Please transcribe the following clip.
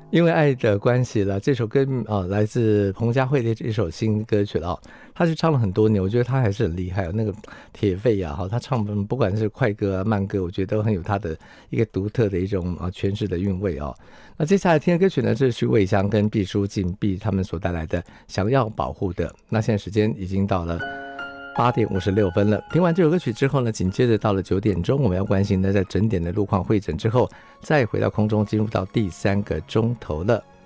因为爱的关系了，这首歌来自彭佳慧的一首新歌曲了他去唱了很多年，我觉得他还是很厉害那个铁肺他唱不管是快歌啊慢歌，我觉得都很有他的一个独特的一种诠释的韵味那接下来听的歌曲呢，这是徐伟翔跟毕书尽他们所带来的想要保护的。那现在时间已经到了8点56分了，听完这首歌曲之后呢，紧接着到了9点钟，我们要关心的在整点的路况会诊之后，再回到空中进入到第3个钟头了。